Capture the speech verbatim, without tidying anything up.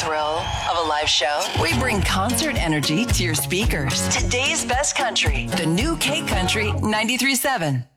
thrill of a live show? We bring concert energy to your speakers. Today's best country, the new K Country ninety-three point seven.